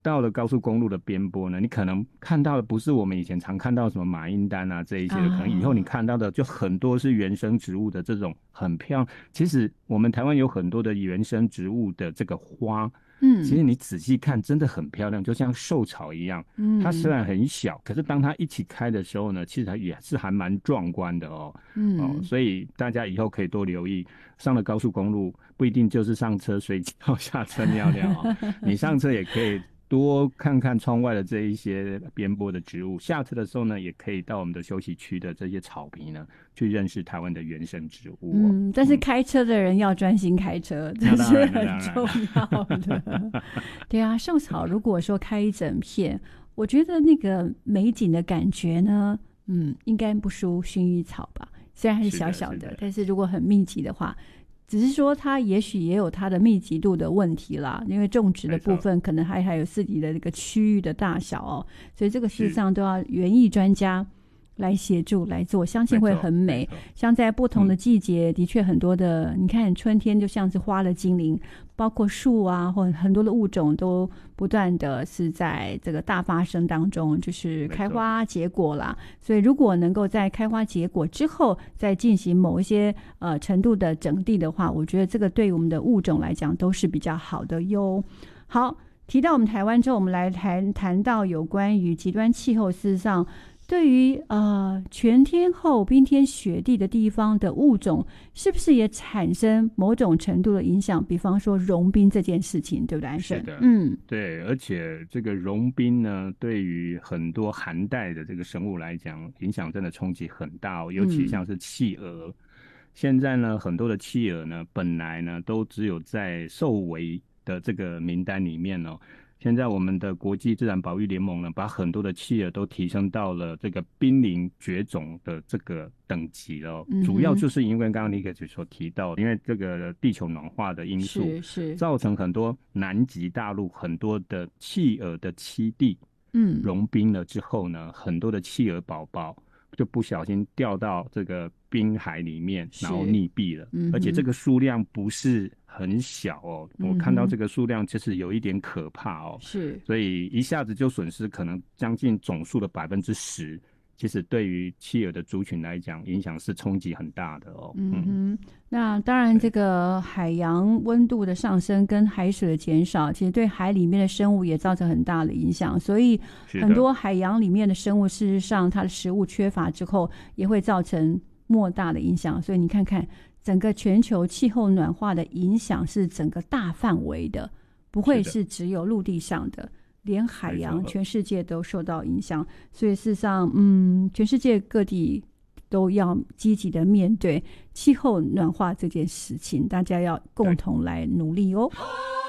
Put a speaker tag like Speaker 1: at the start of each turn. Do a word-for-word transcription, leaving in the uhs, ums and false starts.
Speaker 1: 到了高速公路的边坡呢，你可能看到的不是我们以前常看到什么马英丹啊这一些的，可能以后你看到的就很多是原生植物的这种很漂亮。其实我们台湾有很多的原生植物的这个花，其实
Speaker 2: 嗯
Speaker 1: 你仔细看真的很漂亮，就像寿草一样。它虽
Speaker 2: 嗯
Speaker 1: 然很小，可是当它一起开的时候呢，其实它也是还蛮壮观的哦。哦，
Speaker 2: 嗯。
Speaker 1: 所以大家以后可以多留意，上了高速公路不一定就是上车睡觉、下车尿尿哦，你上车也可以多看看窗外的这一些边坡的植物，下车的时候呢，也可以到我们的休息区的这些草坪呢，去认识台湾的原生植物哦。
Speaker 2: 嗯，但是
Speaker 1: 嗯，
Speaker 2: 开车的人要专心开车，这
Speaker 1: 那当然，那
Speaker 2: 是很
Speaker 1: 当然
Speaker 2: 重要的。对啊，寿草如果说开一整片，我觉得那个美景的感觉呢，嗯，应该不输薰衣草吧。虽然它是
Speaker 1: 是的，
Speaker 2: 小小的，
Speaker 1: 是的，
Speaker 2: 但是如果很密集的话，只是说它也许也有它的密集度的问题啦，因为种植的
Speaker 1: 没错，
Speaker 2: 部分可能还还有自己的这个区域的大小哦，所以这个事实
Speaker 1: 是，
Speaker 2: 上都要园艺专家来协助来做，相信会
Speaker 1: 没错，
Speaker 2: 很美。
Speaker 1: 没错，
Speaker 2: 像在不同的
Speaker 1: 嗯，
Speaker 2: 季节，的确很多的，你看春天就像是花的精灵，包括树啊，或很多的物种都不断的是在这个大发生当中，就是
Speaker 1: 没错，
Speaker 2: 开花结果啦。所以如果能够在开花结果之后，再进行某一些呃程度的整地的话，我觉得这个对于我们的物种来讲都是比较好的哟。好，提到我们台湾之后，我们来谈谈到有关于极端气候，事实上对于呃全天候冰天雪地的地方的物种，是不是也产生某种程度的影响？比方说融冰这件事情，对不对，安生？
Speaker 1: 是的，
Speaker 2: 嗯
Speaker 1: 对，而且这个融冰呢，对于很多寒带的这个生物来讲，影响真的冲击很大哦，尤其
Speaker 2: 嗯
Speaker 1: 像是企鹅。现在呢，很多的企鹅呢，本来呢都只有在受危的这个名单里面哦。现在我们的国际自然保育联盟呢，把很多的企鹅都提升到了这个濒临绝种的这个等级了哦。主要
Speaker 2: 嗯哼，
Speaker 1: 就是因为刚刚尼克所提到，因为这个地球暖化的因素，
Speaker 2: 是是，
Speaker 1: 造成很多南极大陆很多的企鹅的栖地
Speaker 2: 嗯
Speaker 1: 融冰了之后呢，很多的企鹅宝宝就不小心掉到这个冰海里面，然后
Speaker 2: 是，
Speaker 1: 溺毙了。
Speaker 2: 嗯哼
Speaker 1: 而且这个数量不是很小哦，我看到
Speaker 2: 嗯哼，
Speaker 1: 这个数量就是有一点可怕哦，
Speaker 2: 是。
Speaker 1: 所以一下子就损失可能将近总数的百分之十。其实对于企鹅的族群来讲，影响是冲击很大的哦。嗯，
Speaker 2: 嗯哼，那当然，这
Speaker 1: 对，
Speaker 2: 个海洋温度的上升跟海水的减少，其实对海里面的生物也造成很大的影响。所以，
Speaker 1: 是的，
Speaker 2: 很多海洋里面的生物，事实上它的食物缺乏之后，也会造成莫大的影响。所以你看看，整个全球气候暖化的影响是整个大范围的，不会
Speaker 1: 是的，
Speaker 2: 是只有陆地上的。连海
Speaker 1: 没
Speaker 2: 洋，
Speaker 1: 错。
Speaker 2: 全世界都受到影响，所以事实上，嗯，全世界各地都要积极的面对气候暖化这件事情，大家要共
Speaker 1: 对。
Speaker 2: 同来努力哦。